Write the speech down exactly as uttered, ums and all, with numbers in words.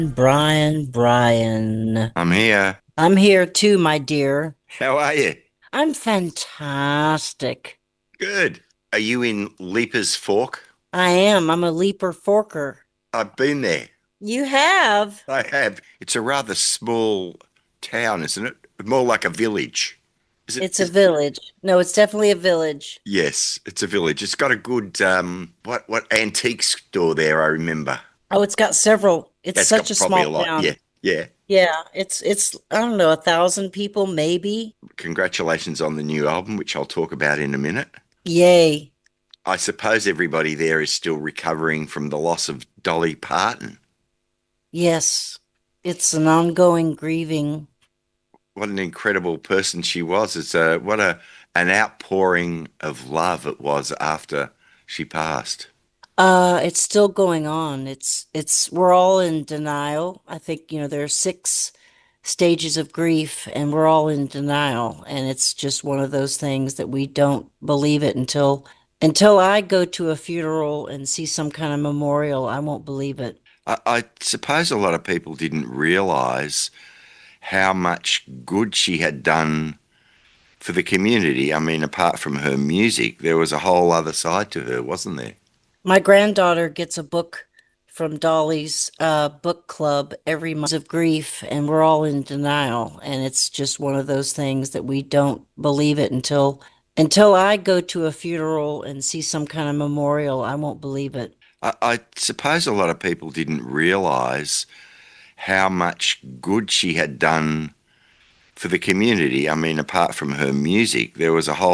Brian, Brian. I'm here. I'm here too, my dear. How are you? I'm fantastic. Good. Are you in Leaper's Fork? I am. I'm a leaper forker. I've been there. You have? I have. It's a rather small town, isn't it? More like a village. Is it? It's a Is, village. No, it's definitely a village. yes, it's a village. It's got a good um what what antique store there, I remember. Oh, it's got several. It's That's such got a probably a small lot. Yeah. town. Yeah. Yeah, it's it's I don't know, a thousand people maybe. Congratulations on the new album, which I'll talk about in a minute. Yay. I suppose everybody there is still recovering from the loss of Dolly Parton. Yes. It's an ongoing grieving. What an incredible person she was. It's a what a an outpouring of love it was after she passed. Uh, it's still going on. It's it's we're all in denial. I think, you know, there are six stages of grief and we're all in denial. And it's just one of those things that we don't believe it until until I go to a funeral and see some kind of memorial, I won't believe it. I, I suppose a lot of people didn't realize how much good she had done for the community. I mean, apart from her music, there was a whole other side to her, wasn't there? My granddaughter gets a book from Dolly's uh, book club every month of grief, and we're all in denial. And it's just one of those things that we don't believe it until until I go to a funeral and see some kind of memorial, I won't believe it. I, I suppose a lot of people didn't realize how much good she had done for the community. I mean, apart from her music, there was a whole